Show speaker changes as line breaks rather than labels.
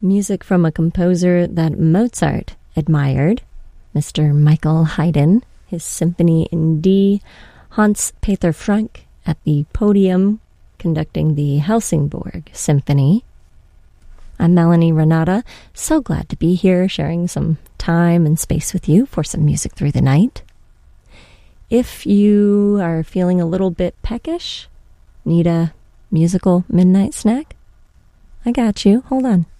music from a composer that Mozart admired, Mr. Michael Haydn, his Symphony in D, Hans Peter Frank at the podium conducting the Helsingborg Symphony. I'm Melanie Renata, so glad to be here sharing some time and space with you for some music through the night. If you are feeling a little bit peckish, need a musical midnight snack, I got you. Hold on.